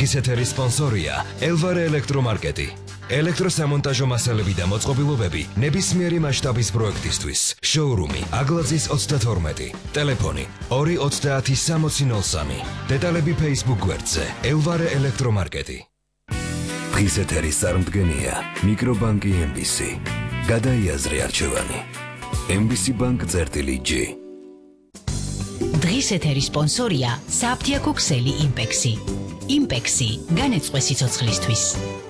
დღის ეთერის სპონსორია ელვარე ელექტრომარკეტი. ელექტროსამონტაჟო მასალები და მოწყობილობები ნებისმიერი მასშტაბის პროექტისთვის. შოურუმი აგლაძის 32. ტელეფონი 2906003. დეტალები Facebook გვერდზე ელვარე ელექტრომარკეტი. დღის ეთერის წარმდგენია მიკრობანკი MBC. გადაიაზრე არჩევანი. MBC Bank-G. დღის ეთერის სპონსორია საფთიაქო ქსელი იმპექსი. იმპექსი განეწყვე სიცოცხლისთვის.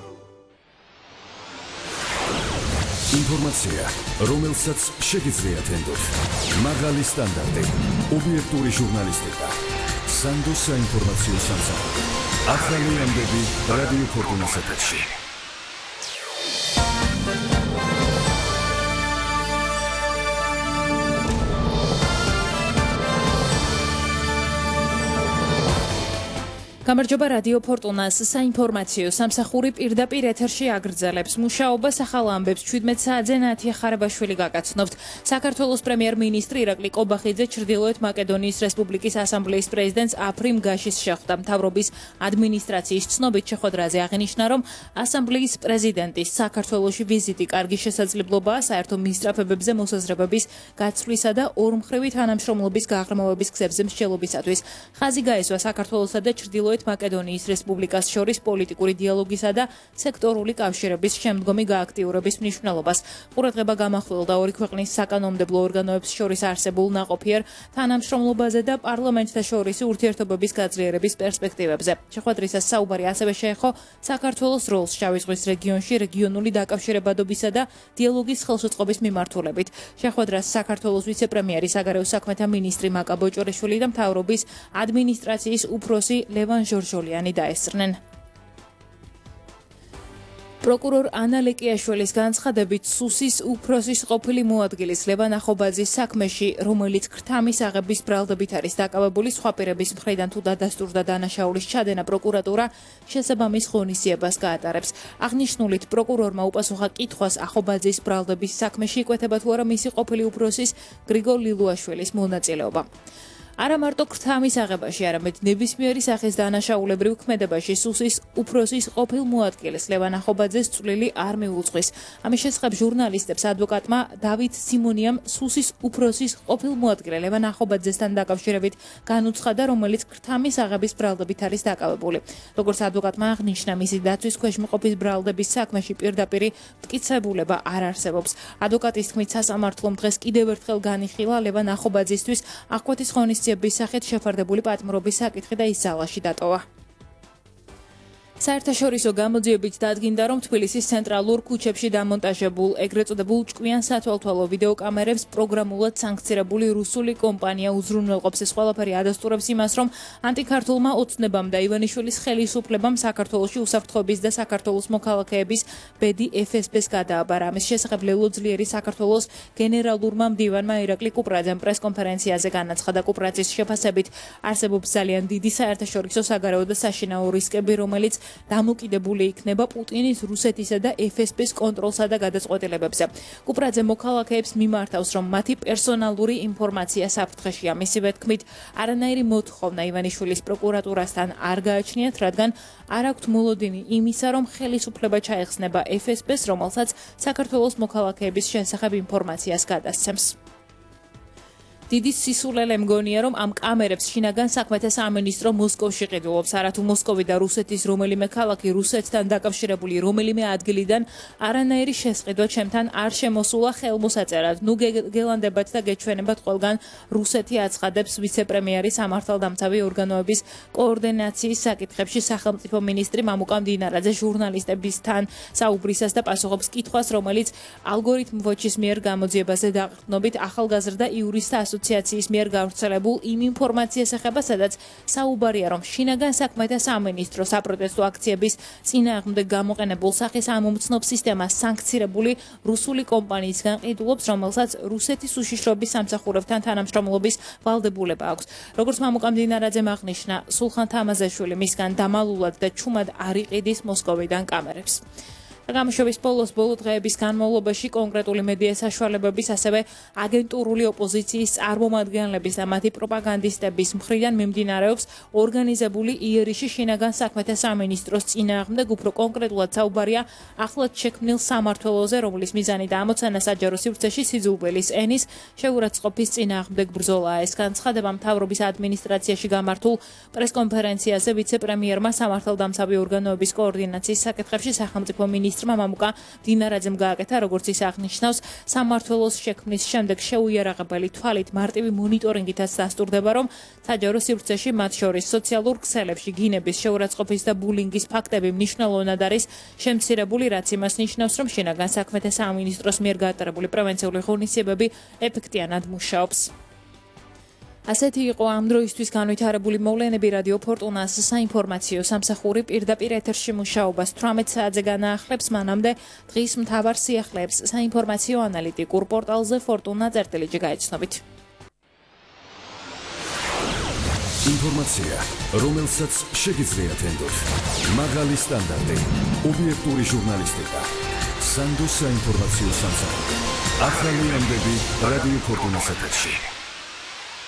ინფორმაცია, რომელსაც შეგიძლიათ ენდოთ. მაღალი სტანდარტი, ობიექტური ჟურნალისტიკა. სანდოს საინფორმაციო სამსახური. ახალი ამბები რადიო ფორტუნას ეთერში. გამარჯობა რადიო ფორტუნას საინფორმაციო სამსახური პირდაპირ ეთერში აგრძელებს მუშაობას ახალ ამბებს 17 საათზე ნათია ხარებაშვილი გაკაცნობთ. საქართველოს პრემიერ-მინისტრი ირაკლი კობახიძე ჩრდილოეთ მაკედონიის რესპუბლიკის ასამბლეის პრეზიდენტს აფრიმ გაშის შეხვდა. მთავრობის ადმინისტრაციის ცნობით შეხვედრაზე აღინიშნა, რომ ასამბლეის პრეზიდენტის საქართველოში ვიზიტი კარგი შესაძლებლობაა საერთო მისწრაფებებზე მოსაზრებების გაცვლისა და ორმხრივი თანამშრომლობის გაღრმავების გზებზე მსჯელობისათვის. ხაზი გაესვა საქართველოსა და ჩრდილოეთ მაკედონიის რესპუბლიკას შორის პოლიტიკური დიალოგისა და სექტორული კავშირების შემდგომი გააქტიურების მნიშვნელობას. ყურადღება გამახვილდა ორი ქვეყნის საკანონმდებლო ორგანოებს შორის არსებულ ნაყოფიერ თანამშრომლობაზე და პარლამენტთა შორისი ურთიერთობების გაძლიერების პერსპექტივებზე. შეხვედრისას საუბარი ასევე შეეხო საქართველოს როლს შავი ზღვის რეგიონში რეგიონული დაკავშირებადობისა და დიალოგის ხელშეწყობის მიმართულებით. შეხვედრას საქართველოს ვიცე-პრემიერი საგარეო საქმეთა მინისტრი მაკა ბოჭორიშვილი და მთავრობის ადმინისტრაციის უფროსი ლევან ჟორჟოლიანი დაესწრნენ. პროკურორ ანა ლეკიაშვილის განცხადებით სუსის უფროსის ყოფილი მოადგილის ლევან ახობაძის საქმეში, რომელიც ქრთამის აღების ბრალდებით არის დაკავებული, სხვა პირების მხრიდან თუ დადასტურდა დანაშაულის ჩადენა, პროკურატურა შესაბამის ღონისძიებას გაატარებს. აღნიშნულით პროკურორმა უპასუხა კითხვას ახობაძის ბრალდების საქმეში იკვეთება თუ არა მისი ყოფილი უფროსის გრიგოლ ლილუაშვილის მონაწილეობა. არა მარტო ქრთამის აღებაში, არამედ ნებისმიერი სახის დანაშაულებრივ ქმედებაში სუსის უფროსის ყოფილ მოადგილეს ლევან ახობაძეს წვლილი არ მიუძღვის. ამის შესახებ ჟურნალისტებს ადვოკატმა დავით სიმონიამ სუსის უფროსის ყოფილ მოადგილე ლევან ახობაძესთან დაკავშირებით განუცხადა, რომელიც ქრთამის აღების ბრალდებით არის დაკავებული. როგორც ადვოკატმა აღნიშნა, მისი დაცვის ქვეშ მყოფის ბრალდების საქმეში პირდაპირი მტკიცებულება არ არსებობს. ადვოკატის თქმით, სასამართლომ დღეს კიდევ ერთხელ განიხილა ლევან ახობაძისთვის აღკვეთის ღონისძიების სახით შეფარდებული პატიმრობის საკითხი და ის ზალაში დატოვა. საერთაშორისო გამოძიებით დადგინდა, რომ თბილისის ცენტრალურ ქუჩებში დამონტაჟებულ ეგრეთ წოდებულ ჭკვიან სათვალთვალო ვიდეოკამერებს პროგრამულად სანქცირებული რუსული კომპანია უზრუნველყოფს. ეს ყველაფერი ადასტურებს იმას, რომ ანტიქართულმა ოცნებამ და ივანიშვილის ხელისუფლებამ საქართველოში უსაფრთხოების და საქართველოს მოქალაქეების ბედი FSB-ს გადააბარა. ამის შესახებ ლელოძლიერი საქართველოს გენერალურმა მდივანმა ირაკლი კუპრაძემ პრესკონფერენციაზე განაცხადა. კუპრაძის შეფასებით არსებობს ძალიან დიდი საერთაშორისო საგარეო და საშინაო რისკები, რომელიც დამოკიდებული იქნება პუტინის რუსეთისა და FSB-ს კონტროლსა და გადაწყვეტილებებზე. კუპრაძე მოქალაქეებს მიმართავს, რომ მათი პერსონალური ინფორმაცია საფრთხეშია. მისივე თქმით, არანაირი მოთხოვნა ივანიშვილის პროკურატურასთან არ გააჩნიათ, რადგან არ აქვთ მოლოდინი იმისა, რომ ხელისუფლება ჩაეხსნება FSB-ს, რომელსაც საქართველოს მოქალაქეების შესახებ ინფორმაციას გადასცემს. დიდი სისულელე მგონია, რომ ამ კამერებს შინაგან საქმეთა სამინისტრო მოსკოვში ყიდულობს. არათუ მოსკოვი და რუსეთის რომელიმე ქალაქი რუსეთთან დაკავშირებული რომელიმე ადგილიდან არანაირი შესყიდვა ჩემთან არ შემოსულა ხელმოსაწერად. ნუ გელანდებათ და გეჩვენებათ ყველგან რუსეთი აცხადებს ვიცე-პრემიერი სამართალდამცავი ორგანოების კოორდინაციის საკითხებში სახელმწიფო მინისტრი მამუკა მდინარაძე ჟურნალისტებისთან საუბრისას და პასუხობს კითხვას, რომელიც ალგორითმ ვოჩის მიერ გამოძიებაზე დაყრდნობით ახალგაზრდა იურისტთა ასოციაციის მიერ გავრცელებულ იმ ინფორმაციას ეხება, სადაც საუბარია, რომ შინაგან საქმეთა სამინისტრო საპროტესტო აქციების წინააღმდეგ გამოყენებულ სახის ამომცნობ სისტემას სანქცირებული რუსული კომპანიისგან ყიდულობს, რომელსაც რუსეთის უშიშროების სამსახურებთან თანამშრომლობის ვალდებულება აქვს. როგორც მამუკა მდინარაძემ აღნიშნა, სულხან თამაზაშვილი მისგან დამალულად და ჩუმად არ იყიდის მოსკოვიდან კამერებს. გამოშვების ბოლო დღეების განმავლობაში კონკრეტული მედია საშუალებების, ასევე აგენტურული ოპოზიციის წარმომადგენლების და მათი პროპაგანდისტების მხრიდან მიმდინარეობს ორგანიზებული იერიში შინაგან საქმეთა სამინისტროს წინააღმდეგ, უფრო კონკრეტულად საუბარია ახლად შექმნილ სამმართველოზე, რომლის მიზანი და ამოცანა საჯარო სივრცეში სიძულვილის ენის შეურაცხყოფის წინააღმდეგ ბრძოლაა. ეს განცხადება მთავრობის ადმინისტრაციაში გამართულ პრესკონფერენციაზე ვიცე-პრემიერმა სამართალდამცავი ორგანოების კოორდინაციის საკითხებში სახელმწიფო მინისტრმა მამუკა დინარაძემ გააკეთა, როგორც ის აღნიშნავს, სამმართველოს შექმნის შემდეგ შეუიარაღებელი თვალით მარტივი მონიტორინგითაც დასტურდება, რომ საჯარო სივრცეში, მათ შორის სოციალურ ქსელებში გინების, შეურაცხყოფის და ბულინგის ფაქტები მნიშვნელოვნად არის შემცირებული, რაც იმას ნიშნავს, რომ შინაგან საქმეთა სამინისტროს მიერ გატარებული პრევენციული ღონისძიებები ეფექტიანად მუშაობს. ასეთი იყო ამ დროისთვის განვითარებული მოვლენები. რადიო ფორტუნას საინფორმაციო სამსახური პირდაპირ ეთერში მუშაობას 18 საათზე განაახლებს, მანამდე დღის მთავარ სიახლეებს საინფორმაციო ანალიტიკურ პორტალზე fortuna.gr გაიცნობით. ინფორმაცია, რომელსაც შეგიძლიათ ენდოთ. მაღალი სტანდარტი, ობიექტური ჟურნალისტიკა. სანდოს საინფორმაციო სამსახური. ახალი ამბები რადიო ფორტუნას ეთერში.